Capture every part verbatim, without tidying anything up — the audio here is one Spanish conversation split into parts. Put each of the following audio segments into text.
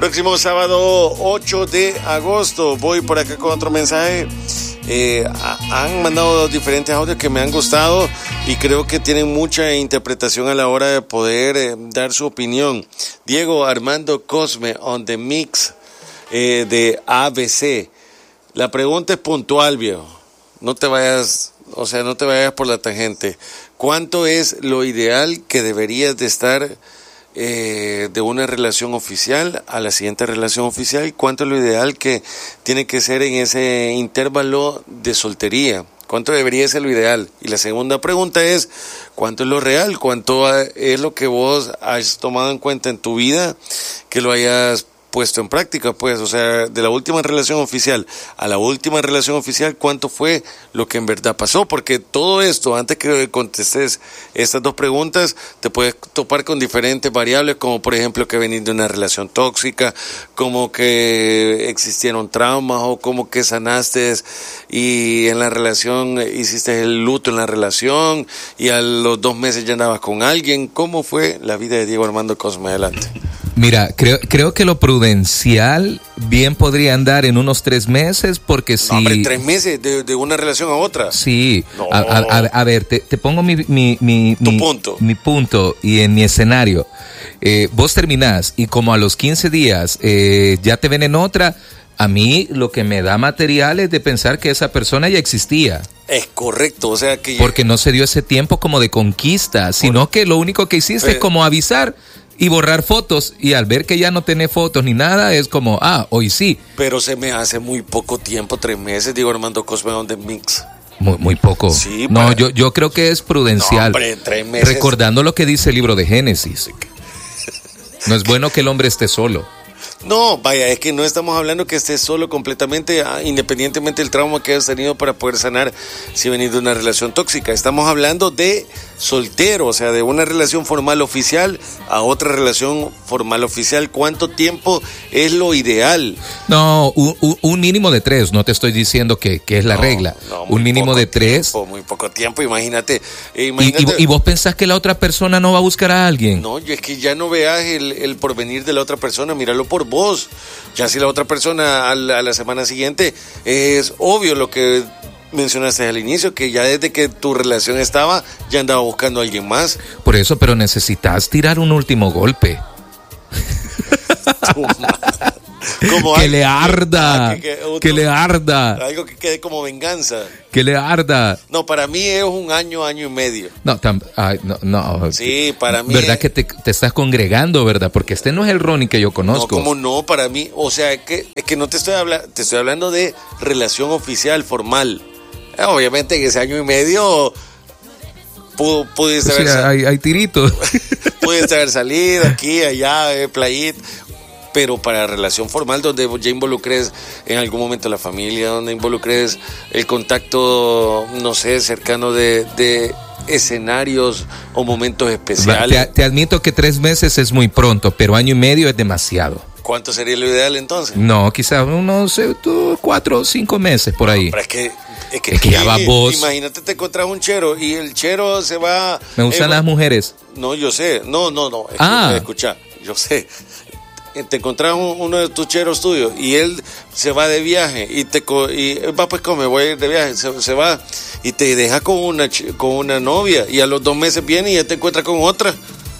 Próximo sábado ocho de agosto. Voy por acá con otro mensaje. Eh, han mandado diferentes audios que me han gustado y creo que tienen mucha interpretación a la hora de poder eh, dar su opinión. Diego Armando Cosme on the mix eh, de A B C. La pregunta es puntual, viejo. No te vayas, o sea, no te vayas por la tangente. ¿Cuánto es lo ideal que deberías de estar eh, de una relación oficial a la siguiente relación oficial? ¿Cuánto es lo ideal que tiene que ser en ese intervalo de soltería? ¿Cuánto debería ser lo ideal? Y la segunda pregunta es, ¿cuánto es lo real? ¿Cuánto es lo que vos has tomado en cuenta en tu vida que lo hayas puesto en práctica? Pues, o sea, de la última relación oficial a la última relación oficial, ¿cuánto fue lo que en verdad pasó? Porque todo esto, antes que contestes estas dos preguntas, te puedes topar con diferentes variables, como por ejemplo que venís de una relación tóxica, como que existieron traumas, o como que sanaste y en la relación hiciste el luto en la relación y a los dos meses ya andabas con alguien. ¿Cómo fue la vida de Diego Armando Cosme? Adelante. Mira, creo creo que lo prudencial bien podría andar en unos tres meses, porque si... No, hombre, tres meses de, de una relación a otra. Sí, no. a, a, a, a ver, te, te pongo mi, mi, mi, tu mi, punto. mi punto y en mi escenario. Eh, vos terminás y como a los quince días eh, ya te ven en otra, a mí lo que me da material es de pensar que esa persona ya existía. Es correcto, o sea que... Porque no se dio ese tiempo como de conquista, sino Por... que lo único que hiciste eh... es como avisar y borrar fotos, y al ver que ya no tenés fotos ni nada, es como, ah, hoy sí. Pero se me hace muy poco tiempo, tres meses, digo Armando Cosme on the mix. Muy, muy poco. Sí, no, para... yo, yo creo que es prudencial. No, hombre, tres meses. Recordando lo que dice el libro de Génesis. No es bueno que el hombre esté solo. No, vaya, es que no estamos hablando que estés solo completamente, independientemente del trauma que hayas tenido para poder sanar si venís de una relación tóxica. Estamos hablando de soltero, o sea, de una relación formal oficial a otra relación formal oficial. ¿Cuánto tiempo es lo ideal? No, un, un mínimo de tres, no te estoy diciendo que, que es la no, regla. No, un mínimo de tres. Tiempo, muy poco tiempo, imagínate. imagínate. ¿Y, y, ¿Y vos pensás que la otra persona no va a buscar a alguien? No, es que ya no veas el, el porvenir de la otra persona, míralo por vos. Ya si la otra persona a la, a la semana siguiente, es obvio lo que mencionaste al inicio, que ya desde que tu relación estaba, ya andaba buscando a alguien más. Por eso, pero necesitas tirar un último golpe. Como que algo, le arda, que, que, otro, que le arda. Algo que quede como venganza. Que le arda. No, para mí es un año, año y medio. No, tam, ay, no, no. Sí, para mí. ¿Verdad es... que te, te estás congregando, verdad? Porque este no es el Ronnie que yo conozco. No, ¿cómo no? Para mí, o sea, es que, es que no te estoy hablando, te estoy hablando de relación oficial, formal. Eh, obviamente en ese año y medio pudo, pudiste haber... O sea, hay, hay tiritos. Pudiste haber salido aquí, allá, eh, playita. Pero para relación formal, donde ya involucres en algún momento la familia, donde involucres el contacto, no sé, cercano de, de escenarios o momentos especiales. Te, te admito que tres meses es muy pronto, pero año y medio es demasiado. ¿Cuánto sería lo ideal entonces? No, quizás unos cuatro o cinco meses por ahí. No, pero es que, es que, es que ya va vos. Imagínate, te encontrás un chero y el chero se va... Me gustan eh, las mujeres. No, yo sé. No, no, no. Ah. Escucha, yo sé. Te encontrás un, uno de tus cheros tuyos y él se va de viaje y te y va pues como me voy a ir de viaje, se, se va y te deja con una con una novia y a los dos meses viene y ya te encuentra con otra.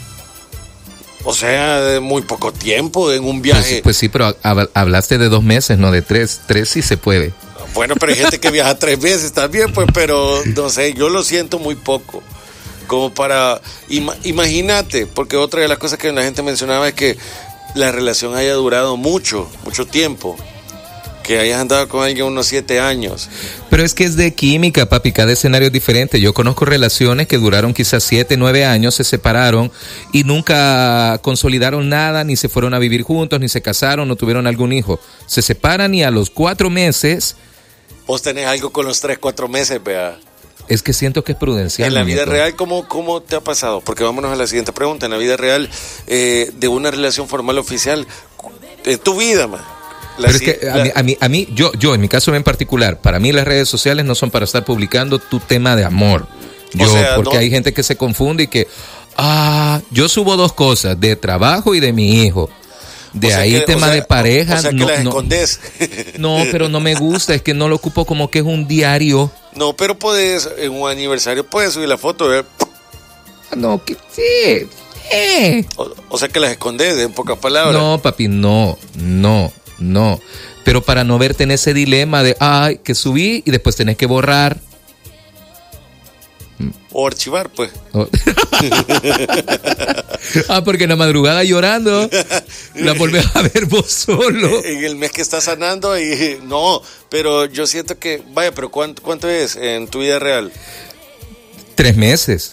O sea, de muy poco tiempo en un viaje. Pues, pues sí, pero hablaste de dos meses, no de tres. Tres sí se puede. Bueno, pero hay gente que viaja tres veces también, pues, pero no sé, yo lo siento muy poco. Como para, ima, imagínate, porque otra de las cosas que la gente mencionaba es que la relación haya durado mucho, mucho tiempo, que hayas andado con alguien unos siete años. Pero es que es de química, papi, cada escenario es diferente. Yo conozco relaciones que duraron quizás siete, nueve años, se separaron y nunca consolidaron nada, ni se fueron a vivir juntos, ni se casaron, no tuvieron algún hijo. Se separan y a los cuatro meses... Vos tenés algo con los tres, cuatro meses, vea. Es que siento que es prudencial. En la vida real, ¿cómo, ¿cómo te ha pasado? Porque vámonos a la siguiente pregunta. En la vida real, eh, de una relación formal oficial, en tu vida, man. La, Pero es que la... a, mí, a mí, a mí yo, yo, en mi caso en particular, para mí las redes sociales no son para estar publicando tu tema de amor. Yo, o sea, porque no... hay gente que se confunde y que, ah, yo subo dos cosas, de trabajo y de mi hijo. De O sea ahí que- tema o sea- de pareja. O sea que no, las no, escondes. no, pero no me gusta, es que no lo ocupo como que es un diario. No, pero puedes, en un aniversario puedes subir la foto, ¿eh? No, que sí. Eh. o, o sea que las escondes, en pocas palabras. No, papi, no, no, no. Pero para no verte en ese dilema de, ay, que subí y después tenés que borrar. O archivar, pues. Oh. Ah, porque en la madrugada llorando la volvés a ver vos solo. En el mes que estás sanando y no, pero yo siento que, vaya, pero ¿cuánto, cuánto es en tu vida real? Tres meses.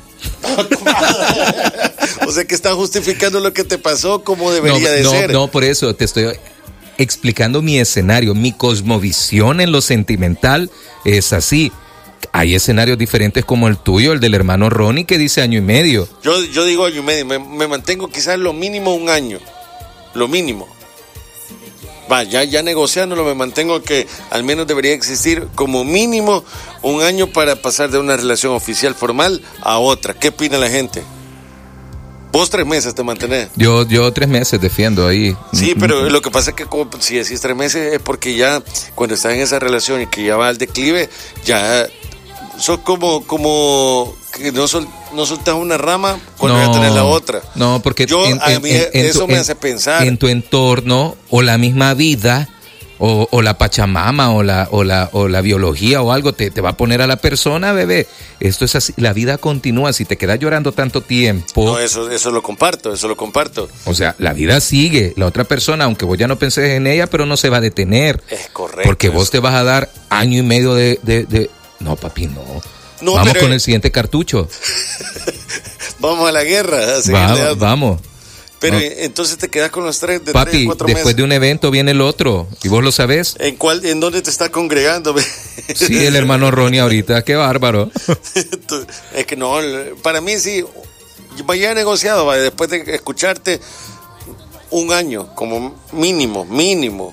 O sea que estás justificando lo que te pasó como debería no, de no, ser. No, por eso te estoy explicando mi escenario, mi cosmovisión en lo sentimental es así. Hay escenarios diferentes como el tuyo, el del hermano Ronnie, que dice año y medio. Yo, yo digo año y medio, me, me mantengo quizás lo mínimo un año, lo mínimo. Va, ya, ya negociándolo, me mantengo que al menos debería existir como mínimo un año para pasar de una relación oficial formal a otra. ¿Qué opina la gente? Vos tres meses te mantenés. Yo, yo tres meses defiendo ahí. Sí, pero lo que pasa es que como, si decís tres meses es porque ya cuando estás en esa relación y que ya va al declive, ya sos como, como que no, sol, no soltás una rama cuando no, ya tenés la otra. No, porque Yo, en, a en, mí en, en eso tu, me en, hace pensar. En tu entorno o la misma vida o, o la pachamama o la, o la, o la biología o algo te, te va a poner a la persona, bebé. Esto es así, la vida continúa. Si te quedas llorando tanto tiempo. No, eso, eso lo comparto, eso lo comparto. O sea, la vida sigue. La otra persona, aunque vos ya no penses en ella, pero no se va a detener. Es correcto. Porque eso. vos te vas a dar año y medio de... de, de... No, papi, no. No, vamos pero... con el siguiente cartucho. Vamos a la guerra. A Va, vamos. Pero no. entonces te quedas con los tres de Papi, tres, cuatro después meses. de un evento viene el otro. ¿Y vos lo sabés? ¿En cuál, en dónde te está congregando? Sí, el hermano Ronnie ahorita. Qué bárbaro. Es que no, para mí sí. Vaya negociado, vaya, después de escucharte un año, como mínimo, mínimo.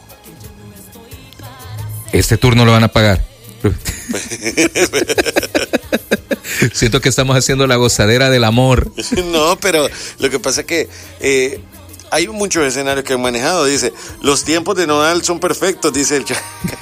Este turno lo van a pagar. Siento que estamos haciendo la gozadera del amor. No, pero lo que pasa es que eh, hay muchos escenarios que han manejado. Dice, los tiempos de Nodal son perfectos, dice el chat.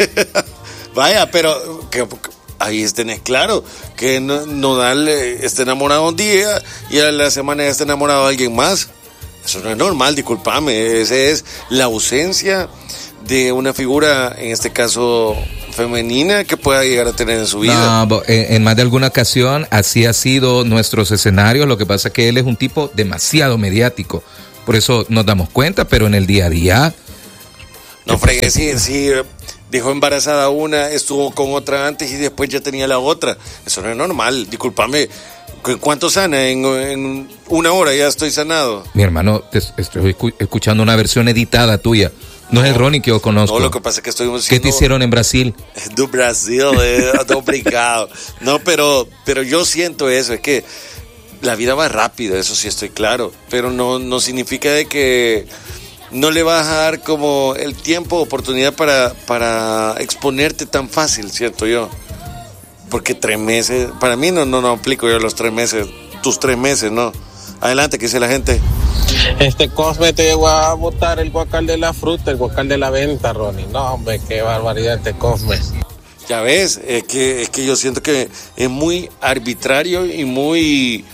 Vaya, pero que, ahí tenés claro que Nodal está enamorado un día y a la semana ya está enamorado de alguien más. Eso no es normal, discúlpame. Esa es la ausencia de una figura, en este caso femenina, que pueda llegar a tener en su vida. No, en, en más de alguna ocasión así ha sido nuestros escenarios. Lo que pasa es que él es un tipo demasiado mediático. Por eso nos damos cuenta, pero en el día a día... No fregues, sí, sí, dejó embarazada una, estuvo con otra antes y después ya tenía la otra. Eso no es normal, discúlpame. ¿Cuánto sana? En, en una hora ya estoy sanado. Mi hermano, te estoy escuchando una versión editada tuya. No, no es el Ronnie que yo conozco. No, lo que pasa es que estoy ¿Qué te hicieron en Brasil? Do Brasil, eh, complicado. No, pero, pero yo siento eso, es que la vida va rápida, eso sí estoy claro. Pero no, no significa de que no le vas a dar como el tiempo, oportunidad para, para exponerte tan fácil, siento yo. Porque tres meses, para mí no, no, no aplico yo los tres meses, tus tres meses, no. Adelante, ¿qué dice la gente? Este Cosme te llegó a botar el guacal de la fruta, el guacal de la venta, Ronnie. No, hombre, qué barbaridad este Cosme. Ya ves, es que, es que yo siento que es muy arbitrario y muy,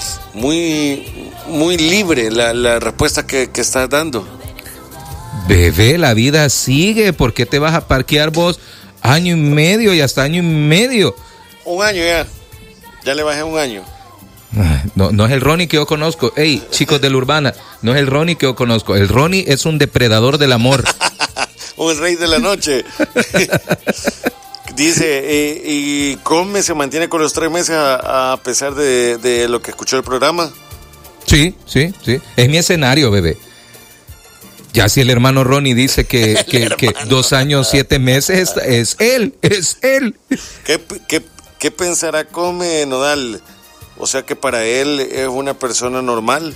muy, muy libre la, la respuesta que, que estás dando. Bebé, la vida sigue. ¿Por qué te vas a parquear vos año y medio y hasta año y medio? Un año ya. Ya le bajé un año. No, no es el Ronnie que yo conozco. Ey, chicos de la Urbana, no es el Ronnie que yo conozco. El Ronnie es un depredador del amor. Un rey de la noche. Dice, eh, ¿y Come se mantiene con los tres meses a, a pesar de, de lo que escuchó el programa? Sí, sí, sí. Es mi escenario, bebé. Ya si el hermano Ronnie dice que, que, que dos años, siete meses, es, es él, es él. ¿Qué, qué, qué pensará Come Nodal? O sea que para él es una persona normal.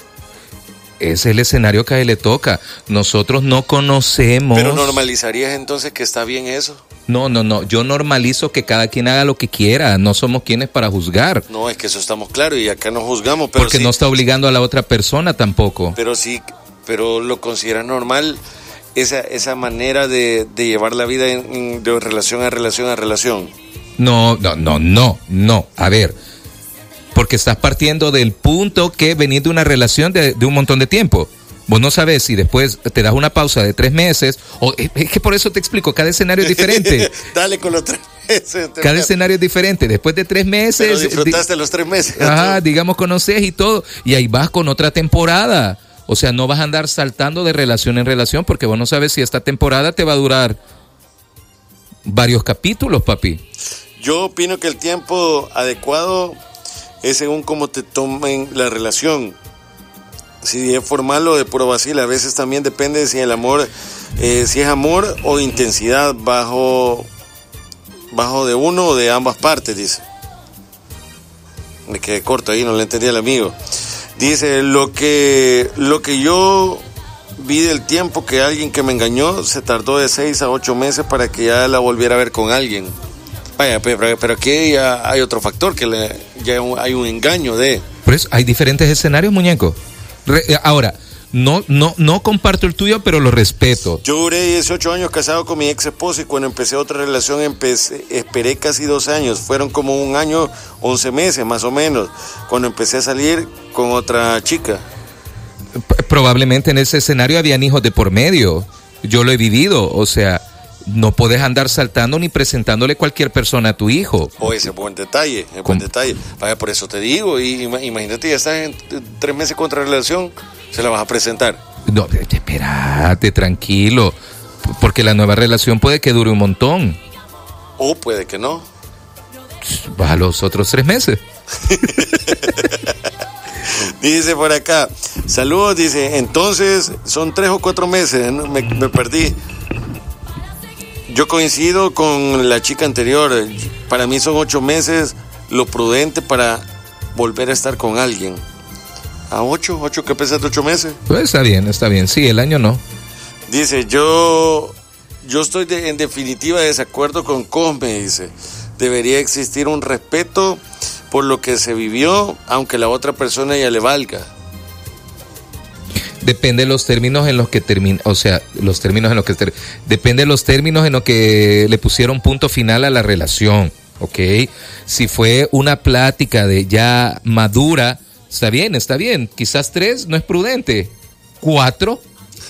Es el escenario que a él le toca. Nosotros no conocemos. ¿Pero normalizarías entonces que está bien eso? No, no, no. Yo normalizo que cada quien haga lo que quiera. No somos quienes para juzgar. No, es que eso estamos claros y acá no juzgamos. Pero Porque sí, no está obligando a la otra persona tampoco. Pero sí, pero ¿lo consideras normal esa, esa manera de, de llevar la vida en, de relación a relación a relación? No, no, no, no, no. A ver, porque estás partiendo del punto que venís de una relación de, de un montón de tiempo. Vos no sabes si después te das una pausa de tres meses, o es que por eso te explico, cada escenario es diferente. Dale con los tres meses. Cada meses. escenario es diferente. Después de tres meses. Pero disfrutaste di- los tres meses. Ajá, digamos, conoces y todo. Y ahí vas con otra temporada. O sea, no vas a andar saltando de relación en relación, porque vos no sabes si esta temporada te va a durar varios capítulos, papi. Yo opino que el tiempo adecuado es según cómo te tomen la relación. Si es formal o de puro vacil, a veces también depende de si el amor, eh, si es amor o intensidad bajo, bajo de uno o de ambas partes, dice. Me quedé corto ahí, no le entendí al amigo. Dice, lo que, lo que yo vi del tiempo que alguien que me engañó se tardó de seis a ocho meses para que ya la volviera a ver con alguien. Vaya, pero, pero aquí ya hay otro factor, que le, ya hay un engaño de... Por eso hay diferentes escenarios, muñeco. Re, ahora, no, no, no comparto el tuyo, pero lo respeto. Yo duré dieciocho años casado con mi ex esposa y cuando empecé otra relación empecé, esperé casi dos años. Fueron como un año, once meses más o menos, cuando empecé a salir con otra chica. Probablemente en ese escenario habían hijos de por medio. Yo lo he vivido, o sea... No puedes andar saltando ni presentándole cualquier persona a tu hijo. Oh, ese es buen detalle, es buen detalle. Vaya, por eso te digo, y imagínate, ya estás en tres meses contra relación, se la vas a presentar. No, espérate, tranquilo, porque la nueva relación puede que dure un montón. O puede que no. Vas a los otros tres meses. Dice por acá, saludos, dice, entonces son tres o cuatro meses, ¿no? me, me perdí. Yo coincido con la chica anterior. Para mí son ocho meses lo prudente para volver a estar con alguien. ¿A ocho? ¿Ocho que pesa de ocho meses? Pues está bien, está bien. Sí, el año no. Dice, yo, yo estoy de, en definitiva de desacuerdo con Cosme, dice. Debería existir un respeto por lo que se vivió, aunque la otra persona ya le valga. Depende de los términos en los que termina, o sea, los términos en los que ter, depende de los términos en los que le pusieron punto final a la relación, ¿ok? Si fue una plática de ya madura, está bien, está bien. Quizás tres no es prudente. ¿Cuatro?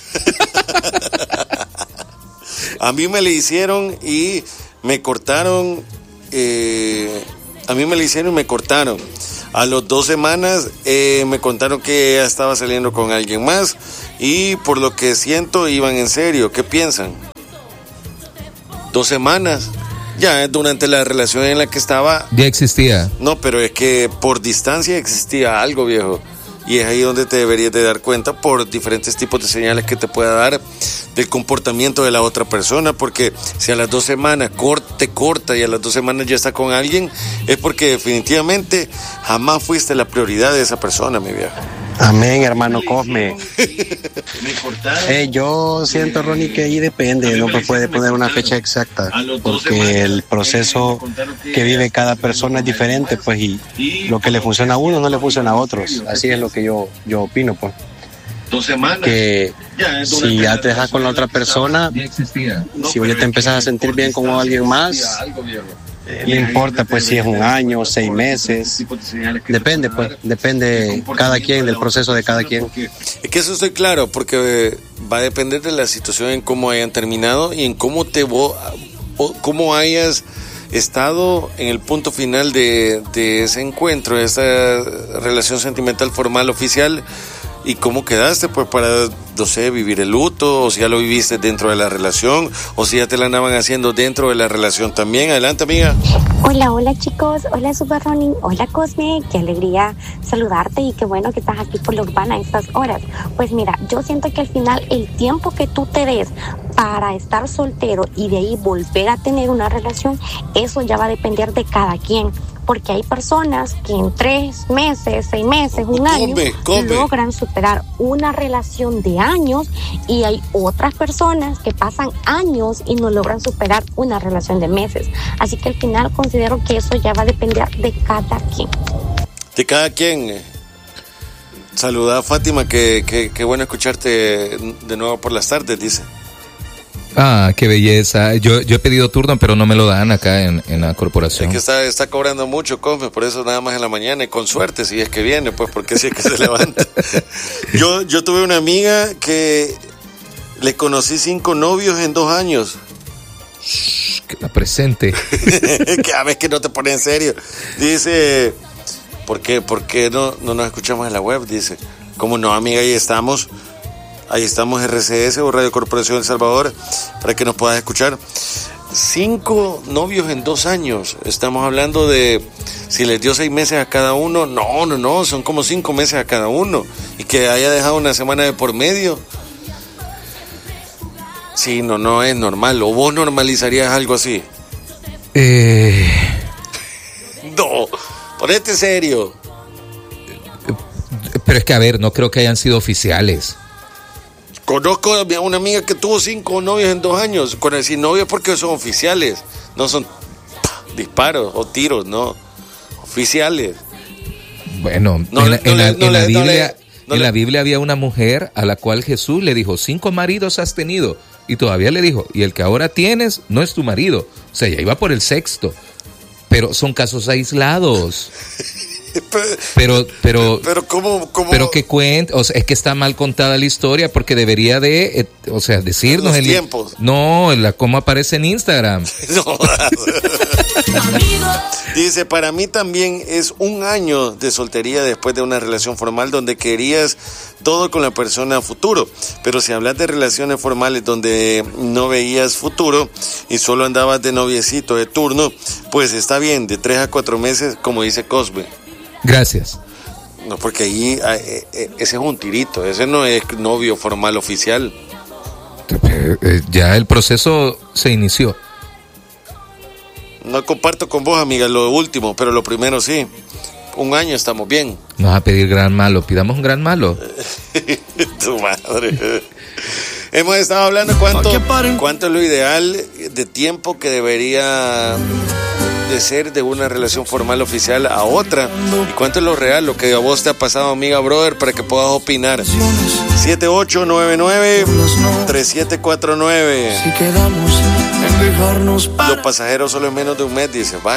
A mí me le hicieron y me cortaron, eh, a mí me le hicieron y me cortaron. A las dos semanas eh, me contaron que ella estaba saliendo con alguien más y por lo que siento iban en serio. ¿Qué piensan? Dos semanas. Ya durante la relación en la que estaba... Ya existía. No, pero es que por distancia existía algo, viejo. Y es ahí donde te deberías de dar cuenta por diferentes tipos de señales que te pueda dar del comportamiento de la otra persona, porque si a las dos semanas te corta y a las dos semanas ya está con alguien, es porque definitivamente jamás fuiste la prioridad de esa persona, mi viejo. Amén, hermano Cosme. Eh, yo siento, Ronnie, que ahí depende, no se puede poner una fecha exacta, porque el proceso que vive cada persona es diferente, pues, y lo que le funciona a uno no le funciona a otros. Así es lo que yo, yo opino, pues. Que si ya te dejas con la otra persona, si ya te empezás a sentir bien con alguien más, no importa pues si es un año, seis meses, depende pues, depende cada quien, del proceso de cada quien. Es que eso estoy claro, porque va a depender de la situación en cómo hayan terminado y en cómo te cómo hayas estado en el punto final de, de ese encuentro, de esta relación sentimental formal oficial. ¿Y cómo quedaste? Pues para, no sé, vivir el luto, o si ya lo viviste dentro de la relación, o si ya te la andaban haciendo dentro de la relación también. Adelante, amiga. Hola, hola chicos, hola Super Ronin, hola Cosme, qué alegría saludarte y qué bueno que estás aquí por la Urbana a estas horas. Pues mira, yo siento que al final el tiempo que tú te des para estar soltero y de ahí volver a tener una relación, eso ya va a depender de cada quien. Porque hay personas que en tres meses, seis meses, un año, come, come. logran superar una relación de años, y hay otras personas que pasan años y no logran superar una relación de meses. Así que al final considero que eso ya va a depender de cada quien. De cada quien. Saluda a Fátima, que, que, que bueno escucharte de nuevo por las tardes, dice. Ah, qué belleza. Yo, yo he pedido turno, pero no me lo dan acá en, en la corporación. Es que está, está cobrando mucho, Cosme, por eso nada más en la mañana, y con suerte si es que viene, pues porque si es que se levanta. Yo, yo tuve una amiga que le conocí cinco novios en dos años. Shh, que la presente. Que a veces que no te pone en serio. Dice, ¿por qué, por qué no, no nos escuchamos en la web? Dice, ¿cómo no, amiga? Ahí estamos. Ahí estamos, R C S o Radio Corporación El Salvador, para que nos puedas escuchar. Cinco novios en dos años. Estamos hablando de, si les dio seis meses a cada uno, no, no, no, son como cinco meses a cada uno. Y que haya dejado una semana de por medio. Sí, no, no es normal. ¿O vos normalizarías algo así? Eh... No, ponete serio. Pero es que, a ver, no creo que hayan sido oficiales. Conozco a una amiga que tuvo cinco novios en dos años. Con decir novios porque son oficiales, no son disparos o tiros, no. Oficiales. Bueno, no, en, la, no en, le, la, no en le, la Biblia, no le, no en le. la Biblia había una mujer a la cual Jesús le dijo, cinco maridos has tenido. Y todavía le dijo, y el que ahora tienes no es tu marido. O sea, ya iba por el sexto. Pero son casos aislados. Pero, pero, pero ¿cómo, cómo? Pero que cuente, o sea, es que está mal contada la historia porque debería de, eh, o sea, decirnos los el tiempos. No, la cómo aparece en Instagram. No. Dice, para mí también es un año de soltería después de una relación formal donde querías todo con la persona a futuro. Pero si hablas de relaciones formales donde no veías futuro y solo andabas de noviecito de turno, pues está bien, de tres a cuatro meses, como dice Cosme. Gracias. No, porque ahí eh, eh, ese es un tirito, ese no es novio formal oficial. Ya el proceso se inició. No comparto con vos, amiga, lo último, pero lo primero sí. Un año estamos bien. Nos va a pedir gran malo, pidamos un gran malo. Tu madre. Hemos estado hablando cuánto, cuánto es lo ideal de tiempo que debería de ser de una relación formal oficial a otra, y cuánto es lo real, lo que a vos te ha pasado, amiga, brother, para que puedas opinar. Siete ocho nueve nueve tres siete cuatro nueve. Los pasajeros solo en menos de un mes, dice. Vaya.